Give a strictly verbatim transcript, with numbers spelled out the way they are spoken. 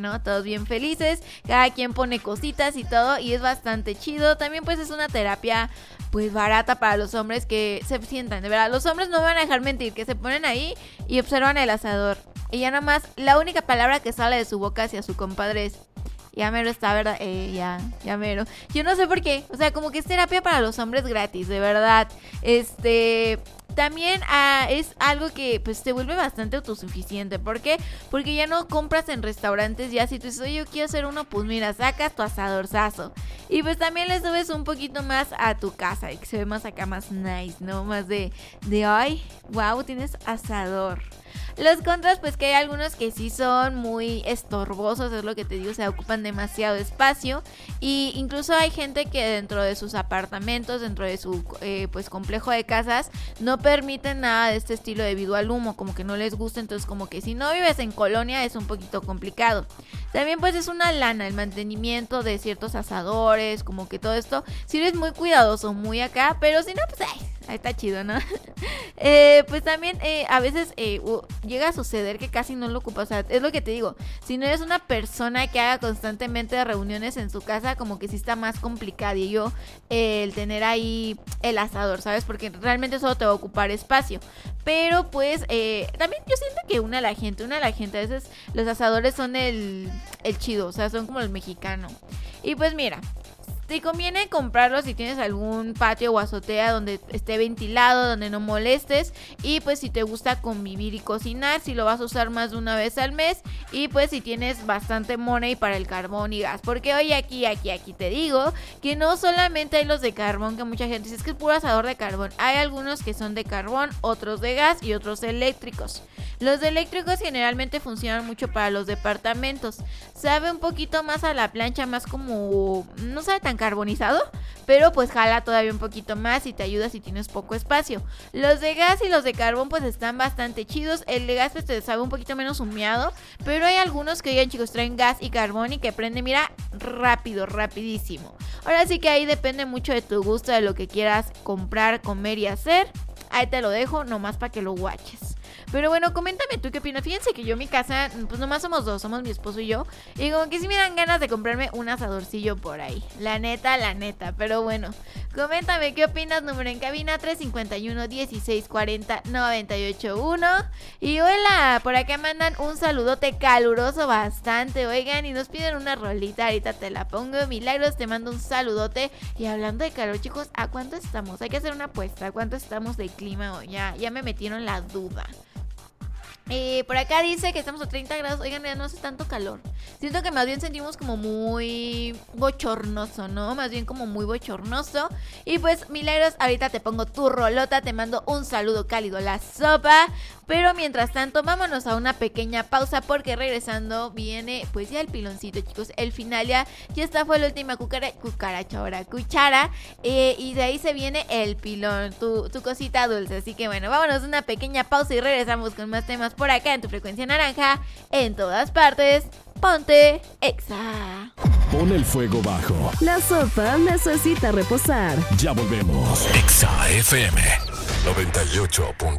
¿no? Todos bien felices, cada quien pone cositas y todo, y es bastante chido. También pues es una terapia pues barata para los hombres que se sientan, de verdad, los hombres no me van a dejar mentir, que se ponen ahí y observan el asador, y ya nomás, la única palabra que sale de su boca hacia su compadre es: ya mero está, ¿verdad? Eh, ya, ya mero. Yo no sé por qué, o sea, como que es terapia para los hombres gratis, de verdad. Este... También ah, es algo que pues te vuelve bastante autosuficiente. ¿Por qué? Porque ya no compras en restaurantes. Ya si tú dices, oye, yo quiero hacer uno, pues mira, sacas tu asadorzazo. Y pues también le subes un poquito más a tu casa y que se ve más acá, más nice, ¿no? Más de, de ay, wow, tienes asador. Los contras, pues que hay algunos que sí son muy estorbosos, es lo que te digo, se ocupan demasiado espacio. Y incluso hay gente que dentro de sus apartamentos, dentro de su eh, pues complejo de casas, no permiten nada de este estilo debido al humo, como que no les gusta. Entonces como que si no vives en colonia es un poquito complicado. También pues es una lana el mantenimiento de ciertos asadores, como que todo esto, si eres muy cuidadoso, muy acá, pero si no, pues ay, ahí está chido, ¿no? eh, pues también eh, a veces eh, uh, llega a suceder que casi no lo ocupas. O sea, es lo que te digo, si no eres una persona que haga constantemente reuniones en su casa, como que sí está más complicado y yo eh, el tener ahí el asador, ¿sabes? Porque realmente solo te va a ocupar espacio. Pero pues eh, también yo siento que una a la gente, una a la gente, a veces los asadores son el, el chido, o sea, son como el mexicano. Y pues mira, te conviene comprarlo si tienes algún patio o azotea donde esté ventilado, donde no molestes. Y pues si te gusta convivir y cocinar, si lo vas a usar más de una vez al mes. Y pues si tienes bastante money para el carbón y gas. Porque hoy aquí, aquí, aquí te digo que no solamente hay los de carbón, que mucha gente dice es que es puro asador de carbón. Hay algunos que son de carbón, otros de gas y otros eléctricos. Los eléctricos generalmente funcionan mucho para los departamentos. Sabe un poquito más a la plancha, más como... no sabe tan carbonizado, pero pues jala todavía un poquito más y te ayuda si tienes poco espacio. Los de gas y los de carbón pues están bastante chidos. El de gas pues te sabe un poquito menos humeado, pero hay algunos que, oigan chicos, traen gas y carbón y que prende, mira, rápido, rapidísimo. Ahora sí que ahí depende mucho de tu gusto, de lo que quieras comprar, comer y hacer. Ahí te lo dejo, nomás para que lo watches. Pero bueno, coméntame tú qué opinas. Fíjense que yo en mi casa, pues nomás somos dos, somos mi esposo y yo. Y como que sí me dan ganas de comprarme un asadorcillo por ahí. La neta, la neta. Pero bueno, coméntame qué opinas. Número en cabina tres cinco uno, dieciséis cuarenta, noventa y ocho uno. Y hola, por acá mandan un saludote caluroso bastante. Oigan, y nos piden una rolita. Ahorita te la pongo. Milagros, te mando un saludote. Y hablando de calor, chicos, ¿a cuánto estamos? Hay que hacer una apuesta. ¿A cuánto estamos de clima hoy? Ya, ya me metieron la duda. Eh, por acá dice que estamos a treinta grados. Oigan, ya no hace tanto calor. Siento que más bien sentimos como muy bochornoso, ¿no? Más bien como muy bochornoso. Y pues, Milagros, ahorita te pongo tu rolota. Te mando un saludo cálido a la sopa. Pero mientras tanto, vámonos a una pequeña pausa, porque regresando viene pues ya el piloncito, chicos. El final ya, ya está, fue la última cucara, cucaracha ahora, cuchara. Eh, y de ahí se viene el pilón, tu, tu cosita dulce. Así que bueno, vámonos a una pequeña pausa y regresamos con más temas por acá en tu frecuencia naranja. En todas partes, ponte Exa. Pon el fuego bajo. La sopa necesita reposar. Ya volvemos. Exa F M noventa y ocho punto uno.